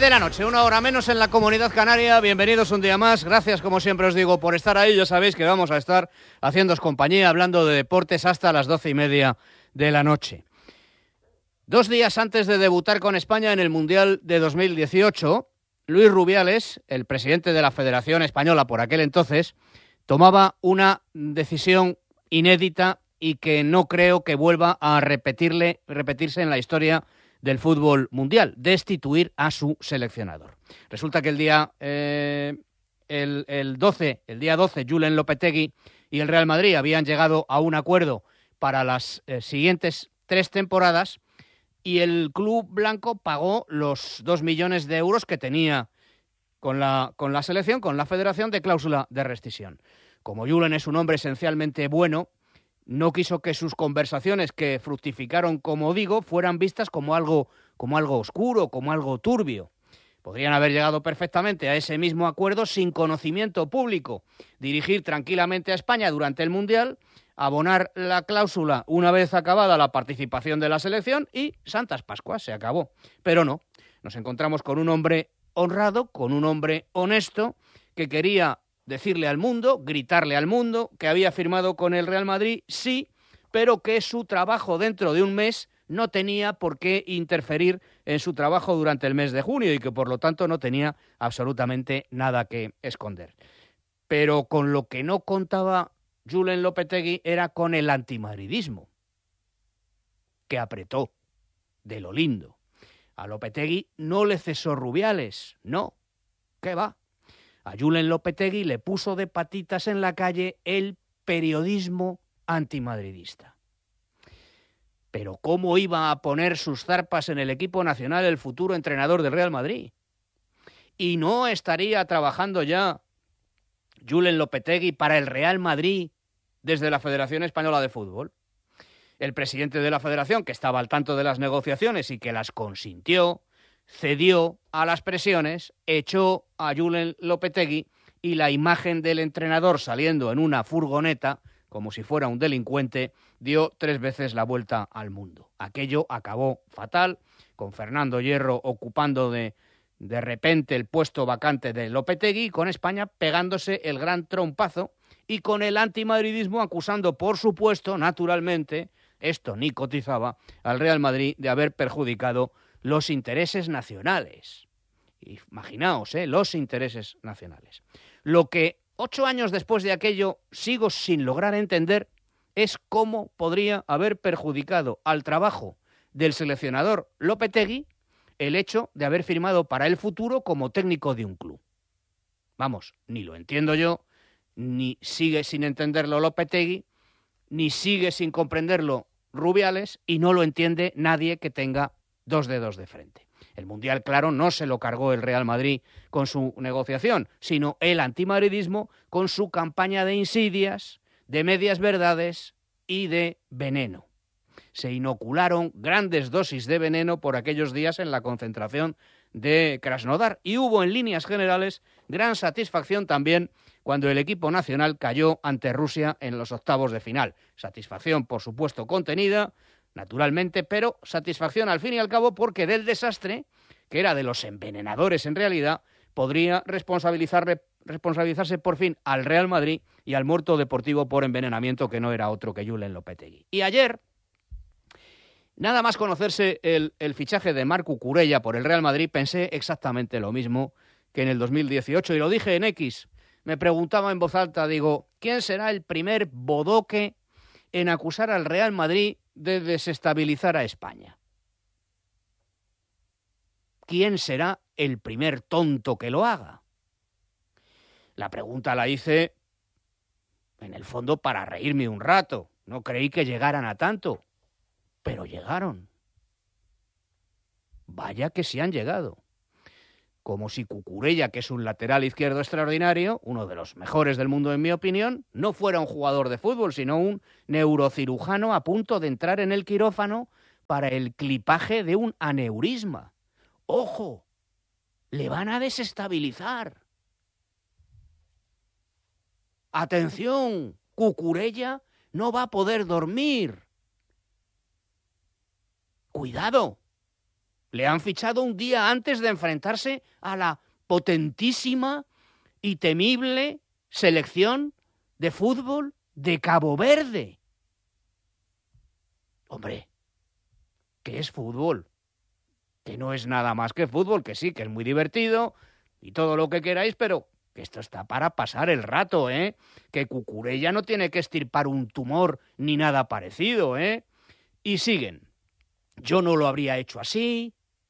de la noche, 1 hora menos en la Comunidad Canaria. Bienvenidos un día más. Gracias, como siempre os digo, por estar ahí. Ya sabéis que vamos a estar haciéndoos compañía, hablando de deportes hasta las 12:30 de la noche. 2 días antes de debutar con España en el Mundial de 2018, Luis Rubiales, el presidente de la Federación Española por aquel entonces, tomaba una decisión inédita y que no creo que vuelva a repetirse en la historia del fútbol mundial: destituir a su seleccionador. Resulta que el día 12, Julen Lopetegui y el Real Madrid habían llegado a un acuerdo para las siguientes 3 temporadas y el club blanco pagó los 2 millones de euros que tenía con la selección, con la federación, de cláusula de rescisión. Como Julen es un hombre esencialmente bueno, no quiso que sus conversaciones, que fructificaron, como digo, fueran vistas como algo oscuro, como algo turbio. Podrían haber llegado perfectamente a ese mismo acuerdo sin conocimiento público, dirigir tranquilamente a España durante el Mundial, abonar la cláusula una vez acabada la participación de la selección y Santas Pascuas, se acabó. Pero no, nos encontramos con un hombre honrado, con un hombre honesto, que quería decirle al mundo, gritarle al mundo, que había firmado con el Real Madrid, sí, pero que su trabajo dentro de un mes no tenía por qué interferir en su trabajo durante el mes de junio y que por lo tanto no tenía absolutamente nada que esconder. Pero con lo que no contaba Julen Lopetegui era con el antimadridismo, que apretó de lo lindo. A Lopetegui no le cesó Rubiales, no, ¿qué va? A Julen Lopetegui le puso de patitas en la calle el periodismo antimadridista. Pero ¿cómo iba a poner sus zarpas en el equipo nacional el futuro entrenador del Real Madrid? ¿Y no estaría trabajando ya Julen Lopetegui para el Real Madrid desde la Federación Española de Fútbol? El presidente de la federación, que estaba al tanto de las negociaciones y que las consintió, cedió a las presiones, echó a Julen Lopetegui y la imagen del entrenador saliendo en una furgoneta, como si fuera un delincuente, dio 3 veces la vuelta al mundo. Aquello acabó fatal, con Fernando Hierro ocupando de repente el puesto vacante de Lopetegui, con España pegándose el gran trompazo y con el antimadridismo acusando, por supuesto, naturalmente, esto ni cotizaba, al Real Madrid de haber perjudicado los intereses nacionales. Imaginaos, los intereses nacionales. Lo que 8 años después de aquello sigo sin lograr entender es cómo podría haber perjudicado al trabajo del seleccionador Lopetegui el hecho de haber firmado para el futuro como técnico de un club. Vamos, ni lo entiendo yo, ni sigue sin entenderlo Lopetegui, ni sigue sin comprenderlo Rubiales, y no lo entiende nadie que tenga 2 dedos de frente. El Mundial, claro, no se lo cargó el Real Madrid con su negociación, sino el antimadridismo con su campaña de insidias, de medias verdades y de veneno. Se inocularon grandes dosis de veneno por aquellos días en la concentración de Krasnodar y hubo en líneas generales gran satisfacción también cuando el equipo nacional cayó ante Rusia en los octavos de final. Satisfacción, por supuesto, contenida, naturalmente, pero satisfacción al fin y al cabo porque del desastre, que era de los envenenadores en realidad, podría responsabilizarse por fin al Real Madrid y al muerto deportivo por envenenamiento, que no era otro que Julen Lopetegui. Y ayer, nada más conocerse el fichaje de Marc Cucurella por el Real Madrid, pensé exactamente lo mismo que en el 2018 y lo dije en X. Me preguntaba en voz alta, digo, ¿quién será el primer bodoque en acusar al Real Madrid de desestabilizar a España? ¿Quién será el primer tonto que lo haga? La pregunta la hice, en el fondo, para reírme un rato. No creí que llegaran a tanto, pero llegaron. Vaya que sí han llegado. Como si Cucurella, que es un lateral izquierdo extraordinario, uno de los mejores del mundo en mi opinión, no fuera un jugador de fútbol, sino un neurocirujano a punto de entrar en el quirófano para el clipaje de un aneurisma. ¡Ojo! Le van a desestabilizar. ¡Atención! Cucurella no va a poder dormir. ¡Cuidado! Le han fichado un día antes de enfrentarse a la potentísima y temible selección de fútbol de Cabo Verde. Hombre, ¿qué es fútbol? Que no es nada más que fútbol, que sí, que es muy divertido y todo lo que queráis, pero que esto está para pasar el rato, ¿eh? Que Cucurella no tiene que extirpar un tumor ni nada parecido, ¿eh? Y siguen. Yo no lo habría hecho así.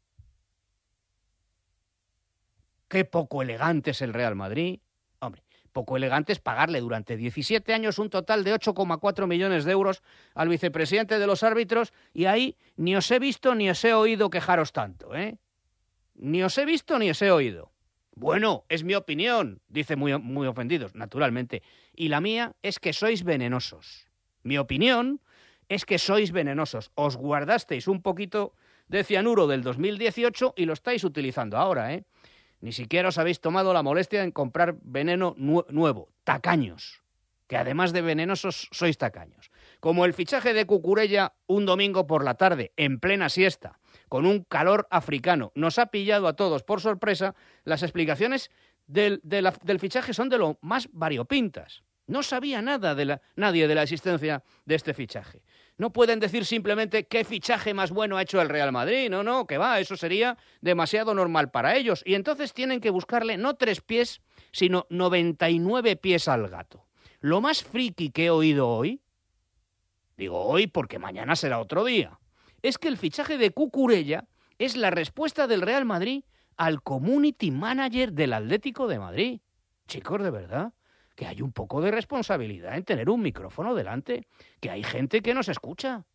Qué poco elegante es el Real Madrid. Hombre, poco elegante es pagarle durante 17 años un total de 8,4 millones de euros al vicepresidente de los árbitros y ahí ni os he visto ni os he oído quejaros tanto, ¿eh? Ni os he visto ni os he oído. Bueno, es mi opinión, dice muy ofendidos, naturalmente. Y la mía es que sois venenosos. Mi opinión es que sois venenosos. Os guardasteis un poquito de cianuro del 2018 y lo estáis utilizando ahora, ¿eh? Ni siquiera os habéis tomado la molestia en comprar veneno nuevo. Tacaños. Que además de venenosos, sois tacaños. Como el fichaje de Cucurella un domingo por la tarde, en plena siesta, con un calor africano, nos ha pillado a todos por sorpresa, las explicaciones del fichaje son de lo más variopintas. No sabía nadie de la existencia de este fichaje. No pueden decir simplemente qué fichaje más bueno ha hecho el Real Madrid. No, que va, eso sería demasiado normal para ellos. Y entonces tienen que buscarle no 3 pies, sino 99 pies al gato. Lo más friki que he oído hoy, digo hoy porque mañana será otro día, es que el fichaje de Cucurella es la respuesta del Real Madrid al community manager del Atlético de Madrid. Chicos, de verdad, que hay un poco de responsabilidad en tener un micrófono delante, que hay gente que nos escucha.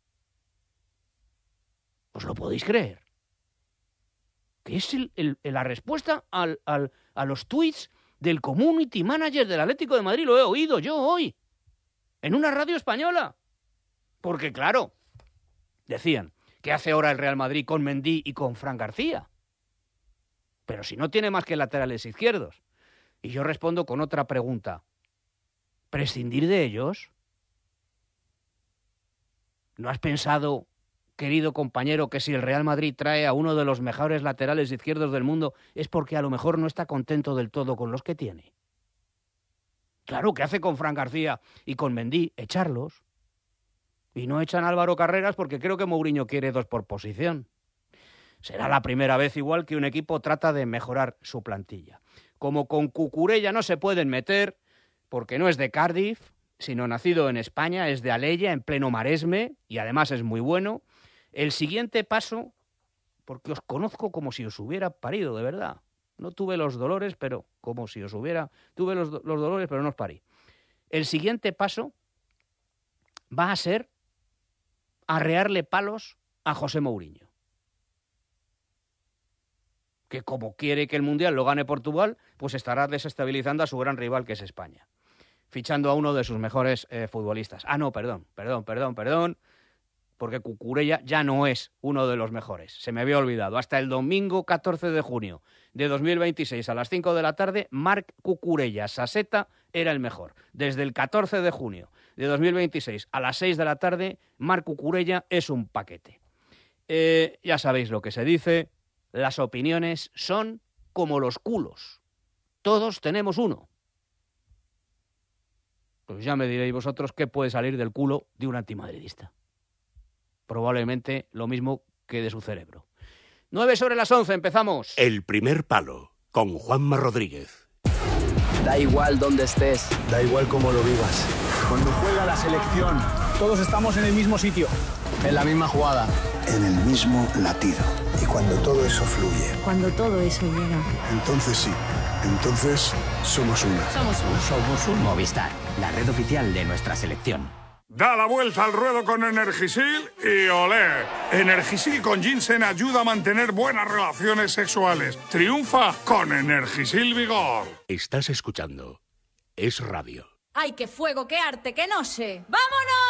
¿Os lo podéis creer? Que es la respuesta a los tweets del community manager del Atlético de Madrid. Lo he oído yo hoy, en una radio española. Porque claro, decían, ¿qué hace ahora el Real Madrid con Mendy y con Fran García? Pero si no tiene más que laterales izquierdos. Y yo respondo con otra pregunta. ¿Prescindir de ellos? ¿No has pensado, querido compañero, que si el Real Madrid trae a uno de los mejores laterales izquierdos del mundo es porque a lo mejor no está contento del todo con los que tiene? Claro, ¿qué hace con Fran García y con Mendy? Echarlos. Y no echan a Álvaro Carreras porque creo que Mourinho quiere 2 por posición. Será la primera vez igual que un equipo trata de mejorar su plantilla. Como con Cucurella no se pueden meter, porque no es de Cardiff, sino nacido en España, es de Alella, en pleno Maresme, y además es muy bueno. El siguiente paso, porque os conozco como si os hubiera parido, de verdad. No tuve los dolores, pero como si os hubiera... Tuve los dolores, pero no os parí. El siguiente paso va a ser arrearle palos a José Mourinho, que como quiere que el Mundial lo gane Portugal, pues estará desestabilizando a su gran rival, que es España, fichando a uno de sus mejores futbolistas. No, perdón, porque Cucurella ya no es uno de los mejores. Se me había olvidado. Hasta el domingo 14 de junio de 2026 a las 5 de la tarde, Marc Cucurella Saseta era el mejor. Desde el 14 de junio de 2026 a las 6 de la tarde, Marc Cucurella es un paquete. Ya sabéis lo que se dice. Las opiniones son como los culos. Todos tenemos uno. Pues ya me diréis vosotros qué puede salir del culo de un antimadridista. Probablemente lo mismo que de su cerebro. 9:09, empezamos. El primer palo, con Juanma Rodríguez. Da igual dónde estés. Da igual cómo lo vivas. Cuando juega la selección, todos estamos en el mismo sitio, en la misma jugada, en el mismo latido. Y cuando todo eso fluye. Cuando todo eso llega. Entonces sí. Entonces somos uno. Somos un Movistar, la red oficial de nuestra selección. Da la vuelta al ruedo con Energisil y olé. Energisil con ginseng ayuda a mantener buenas relaciones sexuales. Triunfa con Energisil Vigor. Estás escuchando Es Radio. ¡Ay, qué fuego, qué arte, qué no sé! ¡Vámonos!